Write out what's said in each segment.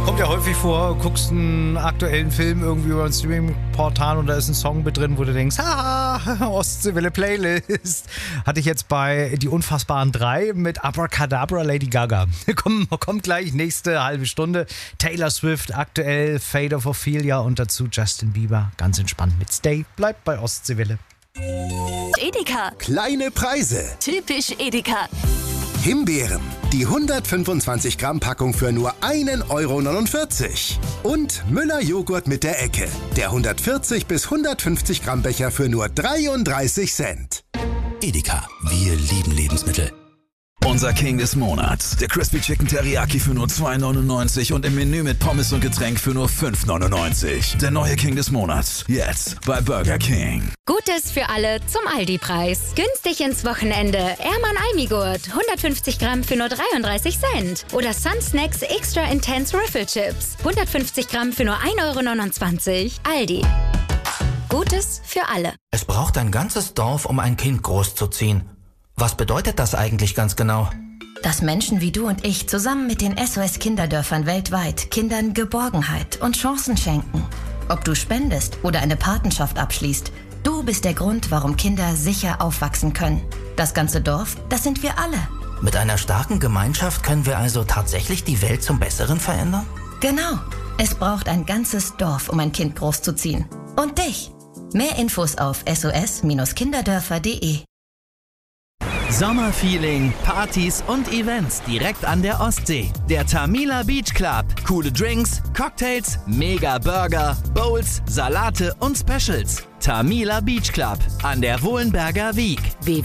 Kommt ja häufig vor, guckst einen aktuellen Film irgendwie über ein Streaming-Portal und da ist ein Song mit drin, wo du denkst, haha, Ostseewelle Playlist. Hatte ich jetzt bei Die Unfassbaren 3 mit Abracadabra Lady Gaga. Kommt gleich nächste halbe Stunde. Taylor Swift, aktuell Fate of Ophelia und dazu Justin Bieber. Ganz entspannt mit Stay. Bleibt bei Ostseewelle. Edeka. Kleine Preise. Typisch Edeka. Himbeeren. Die 125 Gramm Packung für nur 1,49 €. Und Müller Joghurt mit der Ecke. Der 140 bis 150 Gramm Becher für nur 33 Cent. Edeka. Wir lieben Lebensmittel. Unser King des Monats. Der Crispy Chicken Teriyaki für nur 2,99 und im Menü mit Pommes und Getränk für nur 5,99. Der neue King des Monats. Jetzt bei Burger King. Gutes für alle zum Aldi-Preis. Günstig ins Wochenende. Erman Almigurt. 150 Gramm für nur 33 Cent. Oder Sun Snacks Extra Intense Riffle Chips. 150 Gramm für nur 1,29 €. Aldi. Gutes für alle. Es braucht ein ganzes Dorf, um ein Kind großzuziehen. Was bedeutet das eigentlich ganz genau? Dass Menschen wie du und ich zusammen mit den SOS-Kinderdörfern weltweit Kindern Geborgenheit und Chancen schenken. Ob du spendest oder eine Patenschaft abschließt, du bist der Grund, warum Kinder sicher aufwachsen können. Das ganze Dorf, das sind wir alle. Mit einer starken Gemeinschaft können wir also tatsächlich die Welt zum Besseren verändern? Genau. Es braucht ein ganzes Dorf, um ein Kind großzuziehen. Und dich. Mehr Infos auf sos-kinderdörfer.de. Sommerfeeling, Partys und Events direkt an der Ostsee. Der Tamila Beach Club. Coole Drinks, Cocktails, mega Burger, Bowls, Salate und Specials. Tamila Beach Club an der Wohlenberger Wiek.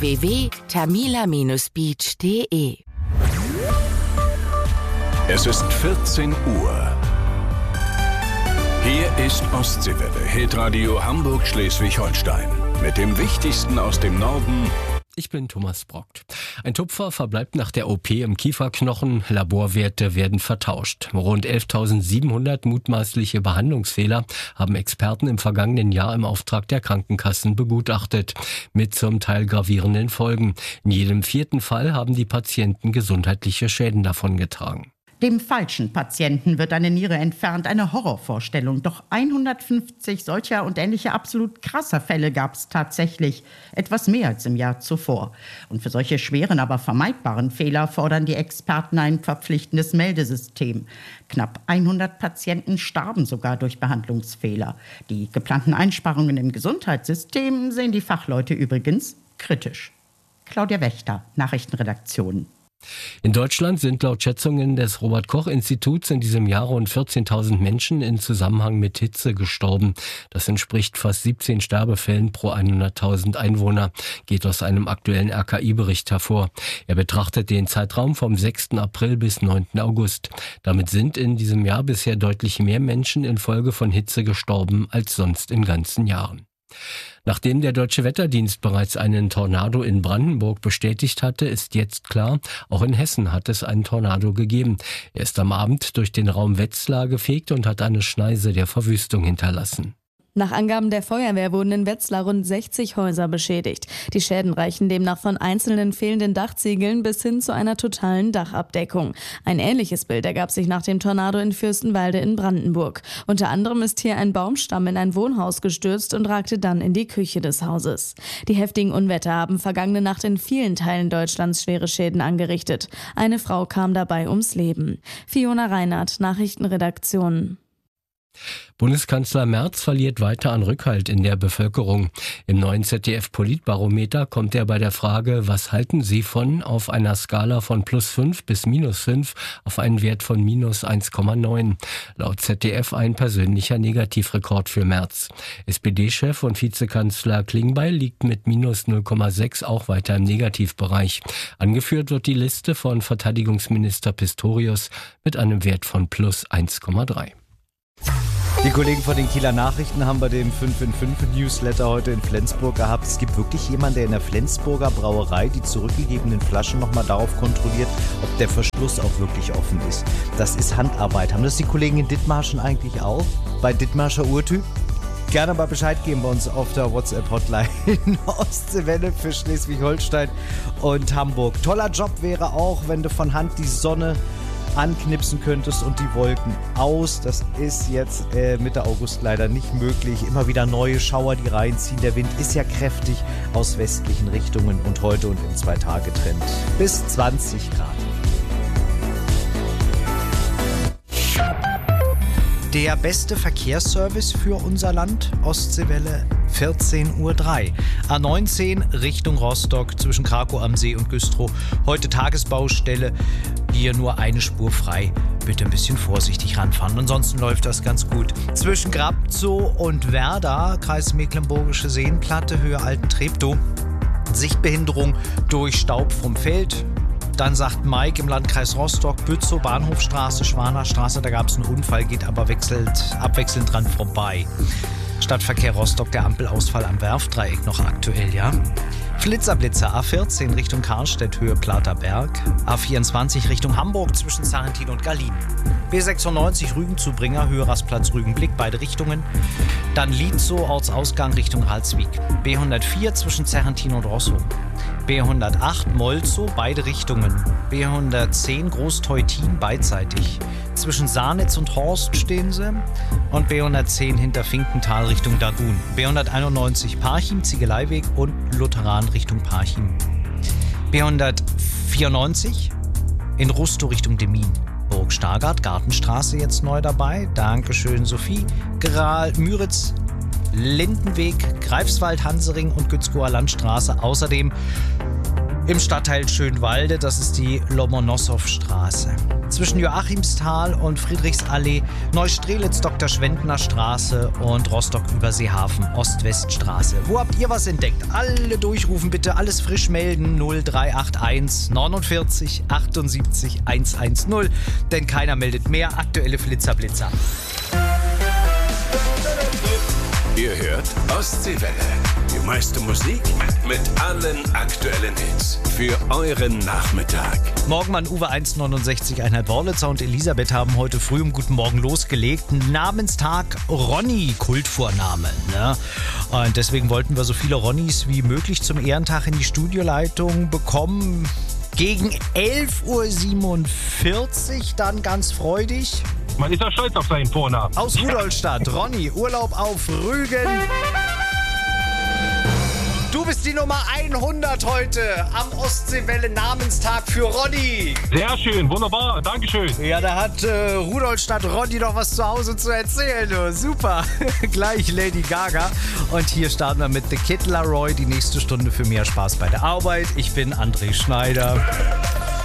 www.tamila-beach.de. Es ist 14 Uhr. Hier ist Ostseewelle, Hitradio Hamburg-Schleswig-Holstein. Mit dem Wichtigsten aus dem Norden. Ich bin Thomas Brockt. Ein Tupfer verbleibt nach der OP im Kieferknochen. Laborwerte werden vertauscht. Rund 11.700 mutmaßliche Behandlungsfehler haben Experten im vergangenen Jahr im Auftrag der Krankenkassen begutachtet. Mit zum Teil gravierenden Folgen. In jedem 4. Fall haben die Patienten gesundheitliche Schäden davongetragen. Dem falschen Patienten wird eine Niere entfernt, eine Horrorvorstellung. Doch 150 solcher und ähnlicher absolut krasser Fälle gab es tatsächlich. Etwas mehr als im Jahr zuvor. Und für solche schweren, aber vermeidbaren Fehler fordern die Experten ein verpflichtendes Meldesystem. Knapp 100 Patienten starben sogar durch Behandlungsfehler. Die geplanten Einsparungen im Gesundheitssystem sehen die Fachleute übrigens kritisch. Claudia Wächter, Nachrichtenredaktion. In Deutschland sind laut Schätzungen des Robert-Koch-Instituts in diesem Jahr rund 14.000 Menschen in Zusammenhang mit Hitze gestorben. Das entspricht fast 17 Sterbefällen pro 100.000 Einwohner, geht aus einem aktuellen RKI-Bericht hervor. Er betrachtet den Zeitraum vom 6. April bis 9. August. Damit sind in diesem Jahr bisher deutlich mehr Menschen infolge von Hitze gestorben als sonst in ganzen Jahren. Nachdem der Deutsche Wetterdienst bereits einen Tornado in Brandenburg bestätigt hatte, ist jetzt klar, auch in Hessen hat es einen Tornado gegeben. Er ist am Abend durch den Raum Wetzlar gefegt und hat eine Schneise der Verwüstung hinterlassen. Nach Angaben der Feuerwehr wurden in Wetzlar rund 60 Häuser beschädigt. Die Schäden reichen demnach von einzelnen fehlenden Dachziegeln bis hin zu einer totalen Dachabdeckung. Ein ähnliches Bild ergab sich nach dem Tornado in Fürstenwalde in Brandenburg. Unter anderem ist hier ein Baumstamm in ein Wohnhaus gestürzt und ragte dann in die Küche des Hauses. Die heftigen Unwetter haben vergangene Nacht in vielen Teilen Deutschlands schwere Schäden angerichtet. Eine Frau kam dabei ums Leben. Fiona Reinhardt, Nachrichtenredaktion. Bundeskanzler Merz verliert weiter an Rückhalt in der Bevölkerung. Im neuen ZDF-Politbarometer kommt er bei der Frage, was halten Sie von, auf einer Skala von +5 bis -5 auf einen Wert von -1,9. Laut ZDF ein persönlicher Negativrekord für Merz. SPD-Chef und Vizekanzler Klingbeil liegt mit -0,6 auch weiter im Negativbereich. Angeführt wird die Liste von Verteidigungsminister Pistorius mit einem Wert von +1,3. Die Kollegen von den Kieler Nachrichten haben bei dem 5 in 5 Newsletter heute in Flensburg gehabt. Es gibt wirklich jemanden, der in der Flensburger Brauerei die zurückgegebenen Flaschen nochmal darauf kontrolliert, ob der Verschluss auch wirklich offen ist. Das ist Handarbeit. Haben das die Kollegen in Dithmarschen eigentlich auch? Bei Dithmarscher Urtyp? Gerne mal Bescheid geben bei uns auf der WhatsApp-Hotline. Ostseewelle für Schleswig-Holstein und Hamburg. Toller Job wäre auch, wenn du von Hand die Sonne anknipsen könntest und die Wolken aus. Das ist jetzt Mitte August leider nicht möglich. Immer wieder neue Schauer, die reinziehen. Der Wind ist ja kräftig aus westlichen Richtungen und heute und im 2-Tage-Trend bis 20 Grad. Der beste Verkehrsservice für unser Land, Ostseewelle, 14:03 Uhr. A19 Richtung Rostock zwischen Krakow am See und Güstrow. Heute Tagesbaustelle, hier nur eine Spur frei. Bitte ein bisschen vorsichtig ranfahren. Ansonsten läuft das ganz gut. Zwischen Grabzow und Werder, Kreis Mecklenburgische Seenplatte, Höhe Alten-Treptow. Sichtbehinderung durch Staub vom Feld. Dann sagt Mike im Landkreis Rostock, Bützow, Bahnhofstraße, Schwanerstraße, da gab es einen Unfall, geht aber abwechselnd dran vorbei. Stadtverkehr Rostock, der Ampelausfall am Werftdreieck noch aktuell, ja. Flitzerblitzer, A14 Richtung Karlstedt, Höhe Platerberg. A24 Richtung Hamburg zwischen Sarrentin und Gallien. B96 Rügen-Zubringer, Höhe Rastplatz Rügenblick, beide Richtungen. Dann Lietzow, Ortsausgang Richtung Ralswiek. B104 zwischen Sarrentin und Rossum. B108 Molzow, beide Richtungen. B110 Großteutin, beidseitig. Zwischen Sarnitz und Horst stehen sie. Und B110 hinter Finkental Richtung Dagun. B191 Parchim, Ziegeleiweg und Lutheran Richtung Parchim. B194 in Rustow Richtung Demmin. Burg Stargard, Gartenstraße jetzt neu dabei. Dankeschön, Sophie. Gral, Müritz, Lindenweg, Greifswald, Hansering und Gützkower Landstraße. Außerdem im Stadtteil Schönwalde, das ist die Lomonossow-Straße. Zwischen Joachimsthal und Friedrichsallee, Neustrelitz, Dr. Schwendner Straße und Rostock-Überseehafen, Ost-West-Straße. Wo habt ihr was entdeckt? Alle durchrufen bitte, alles frisch melden, 0381 49 78 110, denn keiner meldet mehr. Aktuelle Flitzerblitzer. Ihr hört Ostseewelle. Die meiste Musik mit allen aktuellen Hits. Für euren Nachmittag. Morgenmann Uwe 169,5 Worlitzer und Elisabeth haben heute früh um Guten Morgen losgelegt. Namenstag Ronny, Kultvorname. Ne? Und deswegen wollten wir so viele Ronnys wie möglich zum Ehrentag in die Studioleitung bekommen. Gegen 11:47 Uhr dann ganz freudig. Man ist ja stolz auf seinen Vornamen. Aus Rudolstadt, Ronny, Urlaub auf Rügen. Du bist die Nummer 100 heute am Ostseewelle-Namenstag für Ronny. Sehr schön, wunderbar, dankeschön. Ja, da hat Rudolstadt Ronny noch was zu Hause zu erzählen. Du. Super, gleich Lady Gaga. Und hier starten wir mit The Kid Laroi, die nächste Stunde für mehr Spaß bei der Arbeit. Ich bin André Schneider.